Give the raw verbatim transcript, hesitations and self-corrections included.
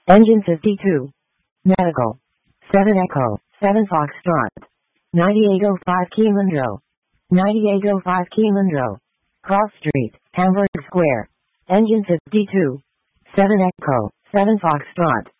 Engine fifty-two. Medical. seven Echo, seven Foxtrot. ninety-eight oh five Kilimanjaro. ninety-eight oh five Kilimanjaro. Cross Street, Hamburg Square. Engine fifty-two. seven Echo, seven Foxtrot.